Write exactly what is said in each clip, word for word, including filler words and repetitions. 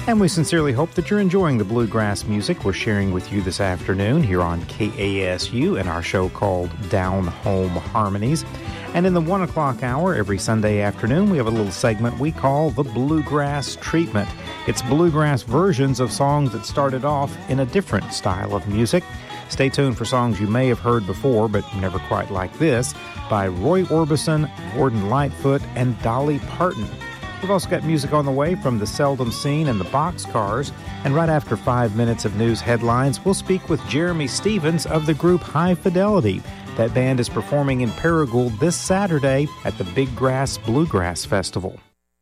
And we sincerely hope that you're enjoying the bluegrass music we're sharing with you this afternoon here on K A S U in our show called Down Home Harmonies. And in the one o'clock hour every Sunday afternoon, we have a little segment we call the Bluegrass Treatment. It's bluegrass versions of songs that started off in a different style of music. Stay tuned for songs you may have heard before, but never quite like this, by Roy Orbison, Gordon Lightfoot, and Dolly Parton. We've also got music on the way from The Seldom Scene and the Boxcars. And right after five minutes of news headlines, we'll speak with Jeremy Stevens of the group High Fidelity. That band is performing in Paragould this Saturday at the Big Grass Bluegrass Festival.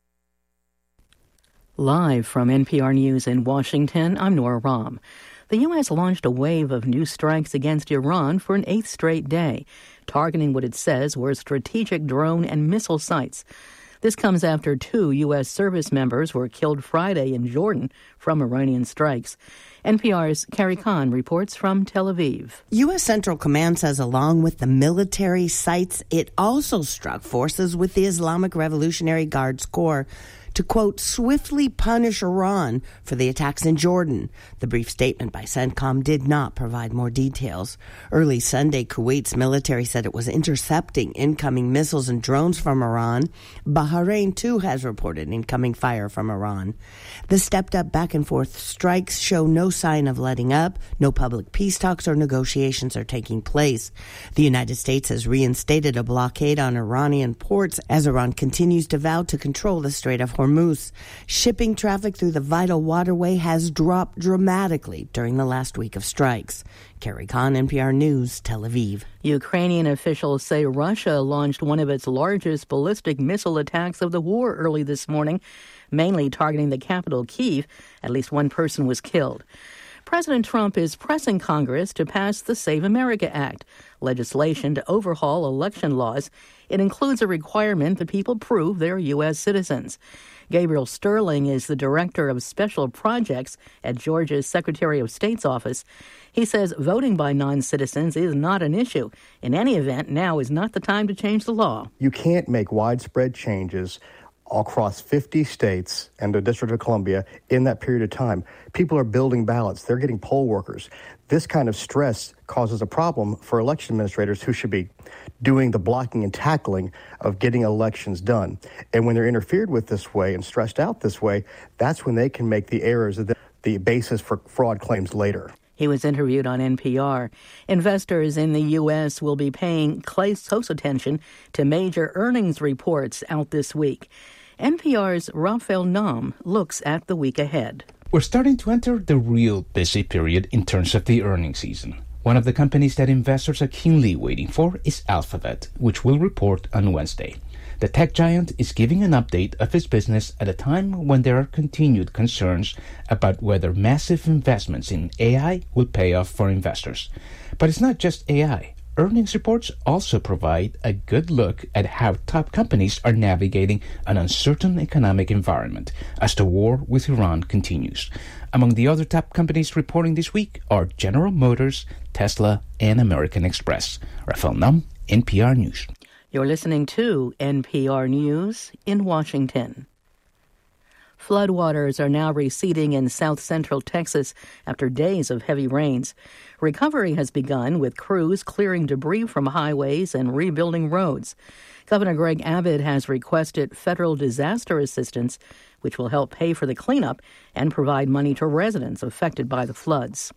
Live from N P R News in Washington, I'm Nora Rahm. The U S launched a wave of new strikes against Iran for an eighth straight day, targeting what it says were strategic drone and missile sites. This comes after two U S service members were killed Friday in Jordan from Iranian strikes. N P R's Carrie Kahn reports from Tel Aviv. U S Central Command says along with the military sites, it also struck forces with the Islamic Revolutionary Guards Corps to, quote, swiftly punish Iran for the attacks in Jordan. The brief statement by CENTCOM did not provide more details. Early Sunday, Kuwait's military said it was intercepting incoming missiles and drones from Iran. Bahrain, too, has reported incoming fire from Iran. The stepped-up back-and-forth strikes show no sign of letting up. No public peace talks or negotiations are taking place. The United States has reinstated a blockade on Iranian ports as Iran continues to vow to control the Strait of Hormuz. Shipping traffic through the vital waterway has dropped dramatically during the last week of strikes. Carrie Kahn, N P R News, Tel Aviv. Ukrainian officials say Russia launched one of its largest ballistic missile attacks of the war early this morning, mainly targeting the capital, Kyiv. At least one person was killed. President Trump is pressing Congress to pass the Save America Act, legislation to overhaul election laws. It includes a requirement that people prove they're U S citizens. Gabriel Sterling is the director of special projects at Georgia's Secretary of State's office. He says voting by non-citizens is not an issue. In any event, now is not the time to change the law. You can't make widespread changes across fifty states and the District of Columbia in that period of time. People are building ballots. They're getting poll workers. This kind of stress causes a problem for election administrators who should be doing the blocking and tackling of getting elections done. And when they're interfered with this way and stressed out this way, that's when they can make the errors of the, the basis for fraud claims later. He was interviewed on N P R. Investors in the U S will be paying close attention to major earnings reports out this week. N P R's Raphael Naum looks at the week ahead. We're starting to enter the real busy period in terms of the earnings season. One of the companies that investors are keenly waiting for is Alphabet, which will report on Wednesday. The tech giant is giving an update of its business at a time when there are continued concerns about whether massive investments in A I will pay off for investors. But it's not just A I. Earnings reports also provide a good look at how top companies are navigating an uncertain economic environment as the war with Iran continues. Among the other top companies reporting this week are General Motors, Tesla, and American Express. Raphael Naum, N P R News. You're listening to N P R News in Washington. Floodwaters are now receding in south-central Texas after days of heavy rains. Recovery has begun with crews clearing debris from highways and rebuilding roads. Governor Greg Abbott has requested federal disaster assistance, which will help pay for the cleanup and provide money to residents affected by the floods.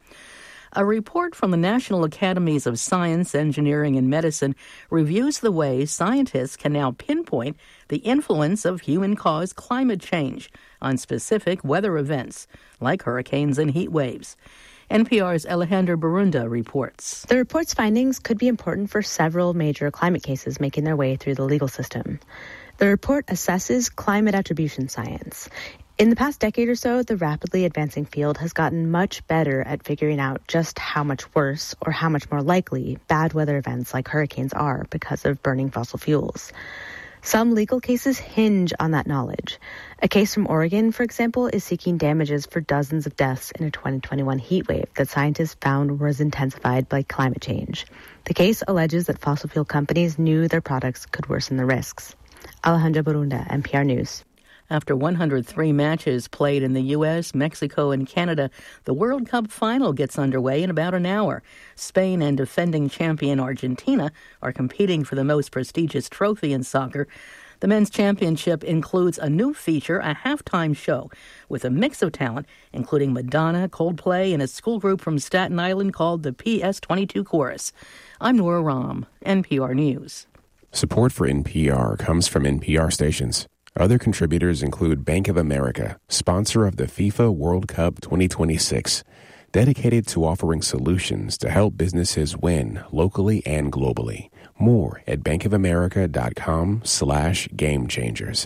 A report from the National Academies of Science, Engineering, and Medicine reviews the way scientists can now pinpoint the influence of human-caused climate change on specific weather events, like hurricanes and heat waves. N P R's Alejandra Barunda reports. The report's findings could be important for several major climate cases making their way through the legal system. The report assesses climate attribution science. In the past decade or so, the rapidly advancing field has gotten much better at figuring out just how much worse or how much more likely bad weather events like hurricanes are because of burning fossil fuels. Some legal cases hinge on that knowledge. A case from Oregon, for example, is seeking damages for dozens of deaths in a twenty twenty-one heat wave that scientists found was intensified by climate change. The case alleges that fossil fuel companies knew their products could worsen the risks. Alejandra Barunda, N P R News. After one hundred three matches played in the U S, Mexico, and Canada, the World Cup final gets underway in about an hour. Spain and defending champion Argentina are competing for the most prestigious trophy in soccer. The men's championship includes a new feature, a halftime show, with a mix of talent, including Madonna, Coldplay, and a school group from Staten Island called the P S twenty-two Chorus. I'm Nora Rahm, N P R News. Support for N P R comes from N P R stations. Other contributors include Bank of America, sponsor of the FIFA World Cup twenty twenty-six, dedicated to offering solutions to help businesses win locally and globally. More at bankofamerica.com slash game changers.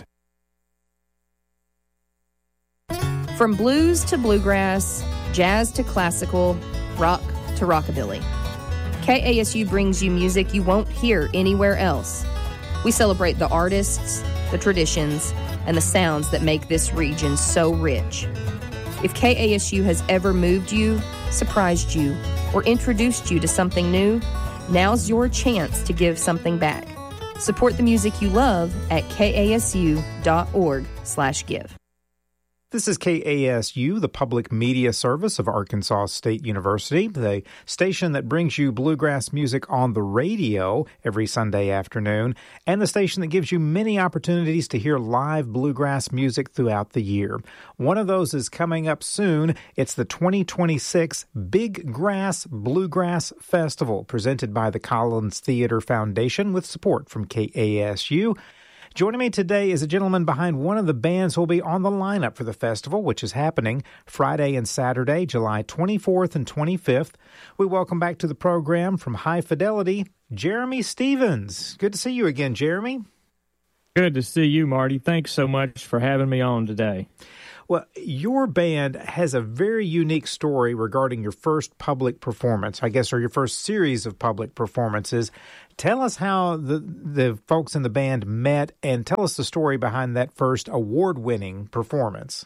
From blues to bluegrass, jazz to classical, rock to rockabilly, K A S U brings you music you won't hear anywhere else. We celebrate the artists, the traditions, and the sounds that make this region so rich. If K A S U has ever moved you, surprised you, or introduced you to something new, now's your chance to give something back. Support the music you love at kasu.org slash give. This is K A S U, the public media service of Arkansas State University, the station that brings you bluegrass music on the radio every Sunday afternoon, and the station that gives you many opportunities to hear live bluegrass music throughout the year. One of those is coming up soon. It's the twenty twenty-six Big Grass Bluegrass Festival, presented by the Collins Theater Foundation with support from K A S U. Joining me today is a gentleman behind one of the bands who will be on the lineup for the festival, which is happening Friday and Saturday, July twenty-fourth and twenty-fifth. We welcome back to the program from High Fidelity, Jeremy Stevens. Good to see you again, Jeremy. Good to see you, Marty. Thanks so much for having me on today. Well, your band has a very unique story regarding your first public performance, I guess, or your first series of public performances. Tell us how the the folks in the band met, and tell us the story behind that first award-winning performance.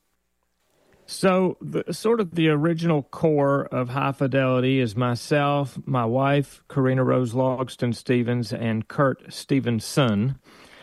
So, the, sort of the original core of High Fidelity is myself, my wife, Karina Rose Logston Stevens, and Kurt Stevenson.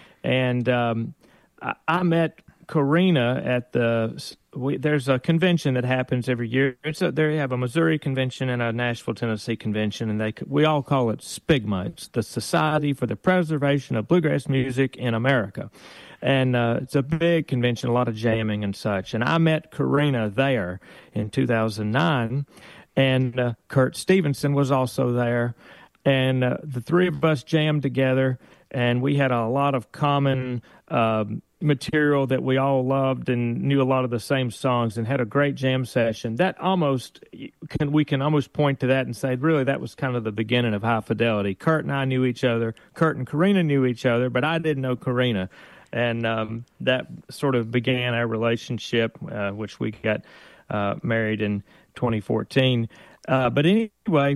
And um, I, I met Karina at the we, there's a convention that happens every year. It's a, they have a Missouri convention and a Nashville, Tennessee convention, and they we all call it SPIGMA. It's the Society for the Preservation of Bluegrass Music in America, and uh, it's a big convention, a lot of jamming and such. And I met Karina there in two thousand nine, and uh, Kurt Stevenson was also there, and uh, the three of us jammed together, and we had a lot of common Uh, material that we all loved and knew a lot of the same songs and had a great jam session. That almost can we can almost point to that and say, really, that was kind of the beginning of High Fidelity. Kurt and I knew each other. Kurt and Karina knew each other, but I didn't know Karina. And um, that sort of began our relationship, uh, which we got uh, married in twenty fourteen. Uh, but anyway,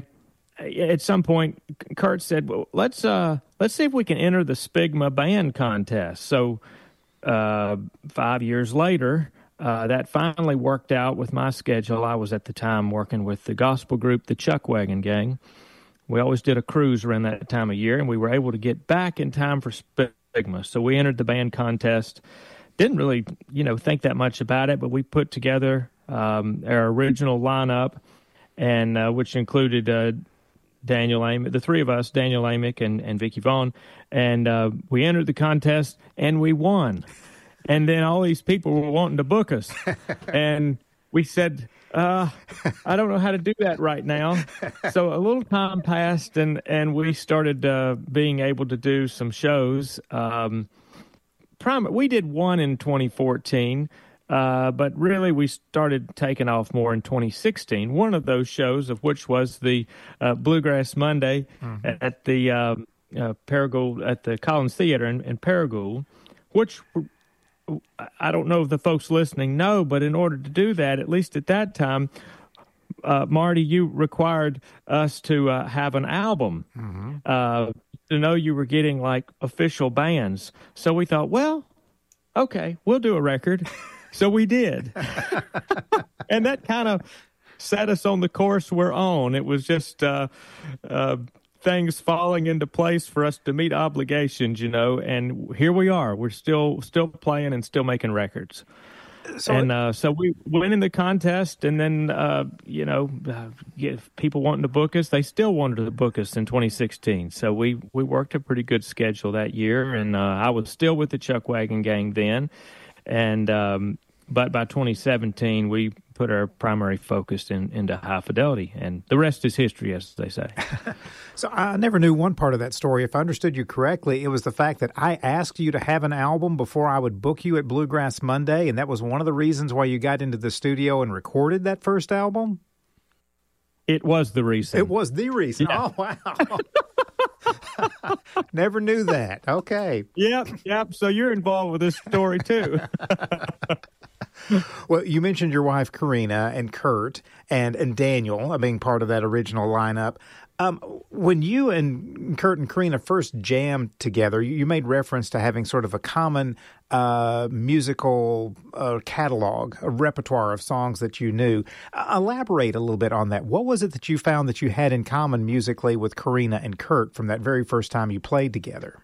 at some point, Kurt said, well, let's, uh, let's see if we can enter the SPIGMA band contest. So Uh, five years later, uh, that finally worked out with my schedule. I was at the time working with the gospel group, the Chuck Wagon Gang. We always did a cruise around that time of year, and we were able to get back in time for SPIGMA. So we entered the band contest. Didn't really, you know, think that much about it, but we put together um, our original lineup, and uh, which included uh, Daniel Amick, the three of us, Daniel Amick and, and Vicky Vaughn, and uh, we entered the contest, and we won. And then all these people were wanting to book us. And we said, uh, I don't know how to do that right now. So a little time passed, and, and we started uh, being able to do some shows. Um, prim- we did one in twenty fourteen, Uh, but really, we started taking off more in twenty sixteen. One of those shows, of which was the uh, Bluegrass Monday mm-hmm. at the uh, uh, Paragould, at the Collins Theater in, in Paragould, which I don't know if the folks listening know, but in order to do that, at least at that time, uh, Marty, you required us to uh, have an album mm-hmm. uh, to know you were getting like official bands. So we thought, well, okay, we'll do a record. So we did. And that kind of set us on the course we're on. It was just uh, uh, things falling into place for us to meet obligations, you know, and here we are. We're still still playing and still making records. So, and uh, so we went in the contest, and then, uh, you know, uh, if people wanting to book us, they still wanted to book us in twenty sixteen. So we, we worked a pretty good schedule that year, and uh, I was still with the Chuck Wagon Gang then. And um, but by twenty seventeen, we put our primary focus in, into High Fidelity, and the rest is history, as they say. So I never knew one part of that story. If I understood you correctly, it was the fact that I asked you to have an album before I would book you at Bluegrass Monday, and that was one of the reasons why you got into the studio and recorded that first album? It was the reason. It was the reason. Yeah. Oh, wow. Never knew that. Okay. Yep, yep. So you're involved with this story, too. Well, you mentioned your wife, Karina, and Kurt, and, and Daniel uh, being part of that original lineup. Um, when you and Kurt and Karina first jammed together, you, you made reference to having sort of a common uh, musical uh, catalog, a repertoire of songs that you knew. Uh, elaborate a little bit on that. What was it that you found that you had in common musically with Karina and Kurt from that very first time you played together?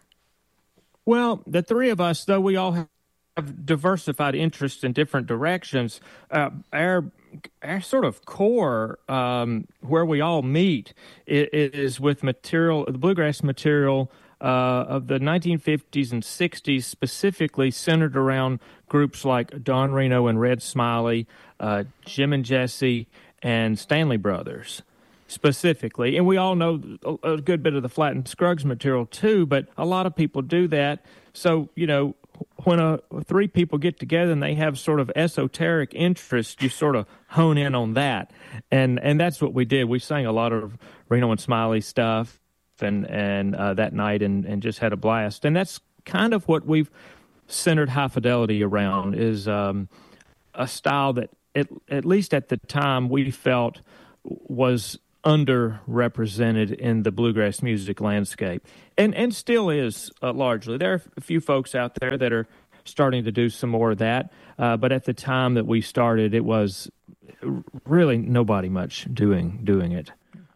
Well, the three of us, though we all have have diversified interests in different directions, uh, our our sort of core, um, where we all meet, is, is with material, the bluegrass material uh, of the nineteen fifties and sixties, specifically centered around groups like Don Reno and Red Smiley, uh, Jim and Jesse, and Stanley Brothers, specifically. And we all know a, a good bit of the Flatt and Scruggs material, too, but a lot of people do that. So, you know, when a, three people get together and they have sort of esoteric interests, you sort of hone in on that. And and that's what we did. We sang a lot of Reno and Smiley stuff and and uh, that night and, and just had a blast. And that's kind of what we've centered High Fidelity around, is um, a style that, at, at least at the time, we felt was underrepresented in the bluegrass music landscape, and and still is uh, largely. There are a few folks out there that are starting to do some more of that, uh, but at the time that we started, it was really nobody much doing doing it.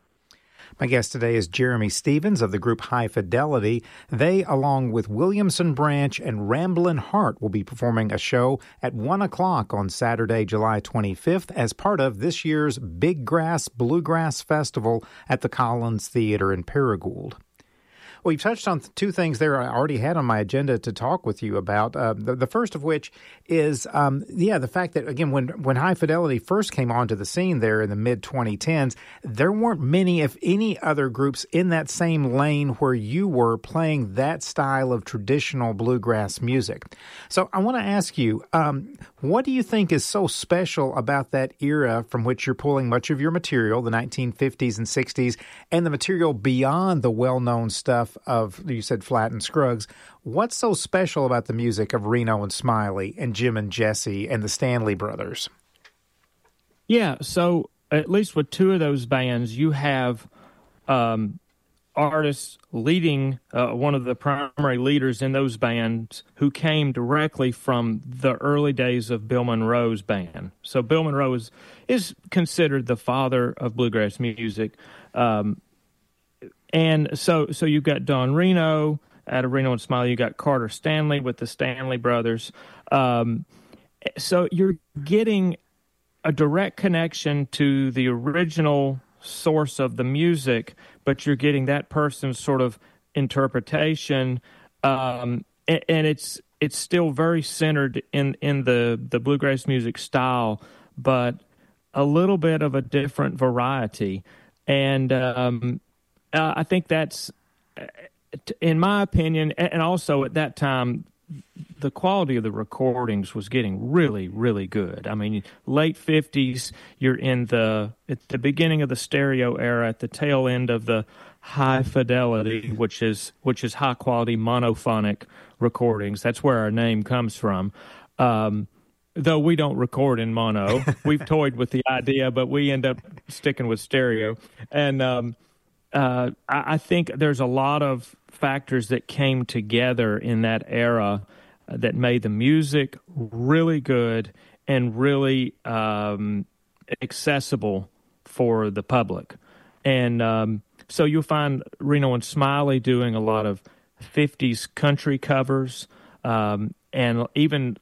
My guest today is Jeremy Stevens of the group High Fidelity. They, along with Williamson Branch and Ramblin' Heart, will be performing a show at one o'clock on Saturday, July twenty-fifth, as part of this year's Big Grass Bluegrass Festival at the Collins Theater in Paragould. Well, you've touched on two things there I already had on my agenda to talk with you about. Uh, the, the first of which is, um, yeah, the fact that, again, when, when High Fidelity first came onto the scene there in the mid twenty tens, there weren't many, if any, other groups in that same lane where you were playing that style of traditional bluegrass music. So I want to ask you, um, what do you think is so special about that era from which you're pulling much of your material, the nineteen fifties and sixties, and the material beyond the well-known stuff of, you said, Flatt and Scruggs? What's so special about the music of Reno and Smiley and Jim and Jesse and the Stanley Brothers? Yeah, so at least with two of those bands, you have um, artists leading, uh, one of the primary leaders in those bands who came directly from the early days of Bill Monroe's band. So Bill Monroe is, is considered the father of bluegrass music. Um, and so so you've got Don Reno out of Reno and Smiley. You got Carter Stanley with the Stanley Brothers. Um, so you're getting a direct connection to the original source of the music, but you're getting that person's sort of interpretation, um, and, and it's it's still very centered in, in the, the bluegrass music style, but a little bit of a different variety. And um, uh, I think that's, in my opinion, and also at that time, the quality of the recordings was getting really, really good. I mean, late fifties, you're in the at the beginning of the stereo era, at the tail end of the high fidelity, which is which is high quality monophonic recordings. That's where our name comes from. Um, though we don't record in mono, we've toyed with the idea, but we end up sticking with stereo. And um, uh, I, I think there's a lot of factors that came together in that era uh, that made the music really good and really um, accessible for the public. And um, so you'll find Reno and Smiley doing a lot of fifties country covers, um, and even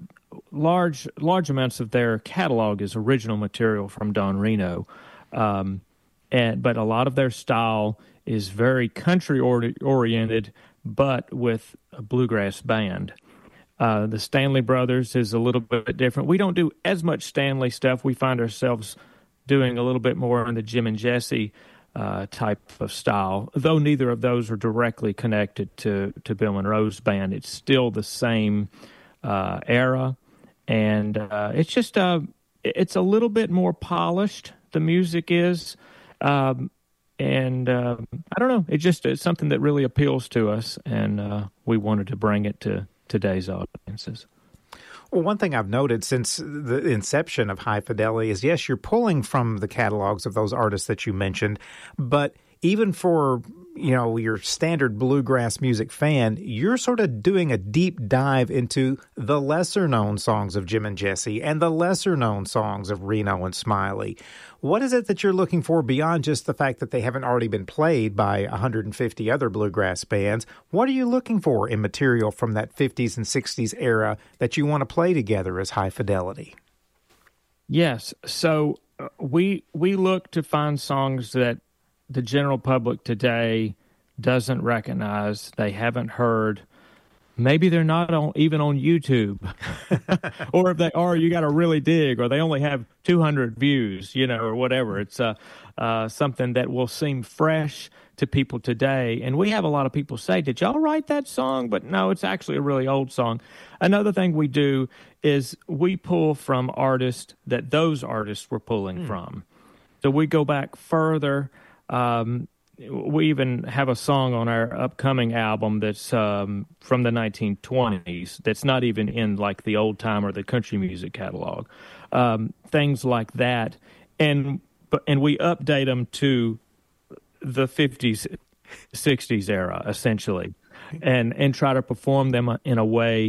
large large amounts of their catalog is original material from Don Reno. Um, and but a lot of their style is very country or- oriented, but with a bluegrass band. Uh, the Stanley Brothers is a little bit different. We don't do as much Stanley stuff. We find ourselves doing a little bit more in the Jim and Jesse uh, type of style, though neither of those are directly connected to, to Bill Monroe's band. It's still the same uh, era, and uh, it's just uh, it's a little bit more polished, the music is, um, and uh, I don't know, it just it's something that really appeals to us, and uh, we wanted to bring it to today's audiences. Well, one thing I've noted since the inception of High Fidelity is, yes, you're pulling from the catalogs of those artists that you mentioned, but even for, you know, your standard bluegrass music fan, you're sort of doing a deep dive into the lesser-known songs of Jim and Jesse and the lesser-known songs of Reno and Smiley. What is it that you're looking for beyond just the fact that they haven't already been played by one hundred fifty other bluegrass bands? What are you looking for in material from that fifties and sixties era that you want to play together as High Fidelity? Yes, so uh, we we look to find songs that the general public today doesn't recognize, they haven't heard. Maybe they're not on, even on YouTube. Or if they are, you got to really dig, or they only have two hundred views, you know, or whatever. It's uh, uh, something that will seem fresh to people today. And we have a lot of people say, did y'all write that song? But no, it's actually a really old song. Another thing we do is we pull from artists that those artists were pulling mm. from. So we go back further. Um, we even have a song on our upcoming album that's um, from the nineteen twenties that's not even in like the old time or the country music catalog. Um, things like that. And but and we update them to the fifties, sixties era, essentially, and, and try to perform them in a way